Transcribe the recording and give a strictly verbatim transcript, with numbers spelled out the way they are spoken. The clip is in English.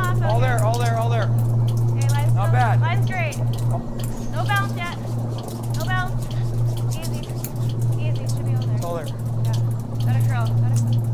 off. All there, all there, all there. Okay, line's Not still, bad. Line's straight. No bounce yet. No bounce. Easy. Easy. Should be over there. All there. Yeah. Let it curl. Let it curl.